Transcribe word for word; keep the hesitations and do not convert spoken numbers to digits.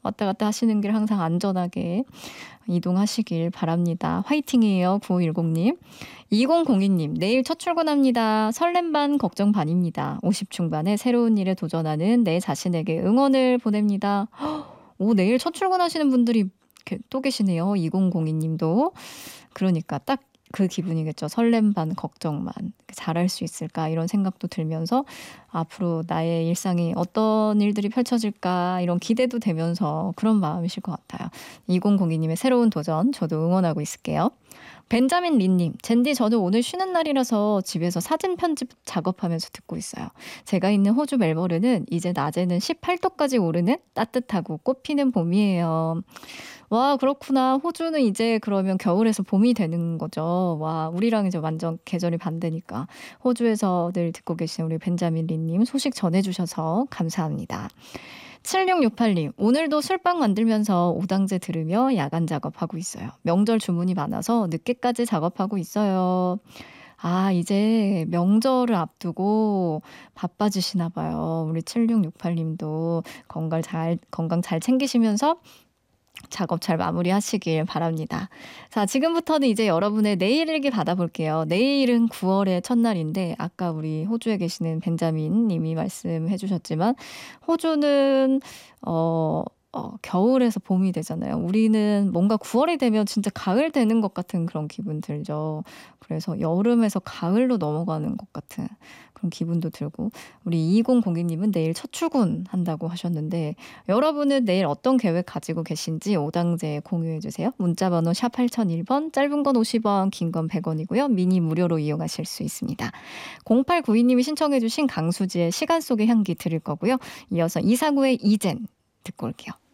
왔다 갔다 하시는 길 항상 안전하게 이동하시길 바랍니다. 화이팅이에요. 구오일공님. 이공공이님. 내일 첫 출근합니다. 설렘 반 걱정 반입니다. 오십 중반에 새로운 일에 도전하는 내 자신에게 응원을 보냅니다. 오, 내일 첫 출근하시는 분들이 또 계시네요. 이공공이님도. 그러니까 딱 그 기분이겠죠. 설렘 반 걱정 반. 잘할 수 있을까 이런 생각도 들면서 앞으로 나의 일상이 어떤 일들이 펼쳐질까 이런 기대도 되면서 그런 마음이실 것 같아요. 이공공이님의 새로운 도전 저도 응원하고 있을게요. 벤자민 리님, 젠디 저는 오늘 쉬는 날이라서 집에서 사진 편집 작업하면서 듣고 있어요. 제가 있는 호주 멜버른은 이제 낮에는 십팔 도까지 오르는 따뜻하고 꽃피는 봄이에요. 와, 그렇구나. 호주는 이제 그러면 겨울에서 봄이 되는 거죠. 와, 우리랑 이제 완전 계절이 반대니까. 호주에서 늘 듣고 계신 우리 벤자민 리님 소식 전해주셔서 감사합니다. 칠육육팔님, 오늘도 술빵 만들면서 오당제 들으며 야간 작업하고 있어요. 명절 주문이 많아서 늦게까지 작업하고 있어요. 아, 이제 명절을 앞두고 바빠지시나 봐요. 우리 칠육육팔님도 건강 잘, 건강 잘 챙기시면서 작업 잘 마무리하시길 바랍니다. 자, 지금부터는 이제 여러분의 내일 일기 받아볼게요. 내일은 구월의 첫날인데 아까 우리 호주에 계시는 벤자민 님이 말씀해 주셨지만 호주는 어, 어, 겨울에서 봄이 되잖아요. 우리는 뭔가 구월이 되면 진짜 가을 되는 것 같은 그런 기분 들죠. 그래서 여름에서 가을로 넘어가는 것 같은 그런 기분도 들고 우리 이공공이님은 내일 첫 출근한다고 하셨는데 여러분은 내일 어떤 계획 가지고 계신지 오당제에 공유해 주세요. 문자번호 샵 팔공공일 번, 짧은 건 오십 원, 긴 건 백 원이고요. 미니 무료로 이용하실 수 있습니다. 공팔구이님이 신청해 주신 강수지의 시간 속의 향기 들을 거고요. 이어서 이사구의 이젠 듣고 올게요.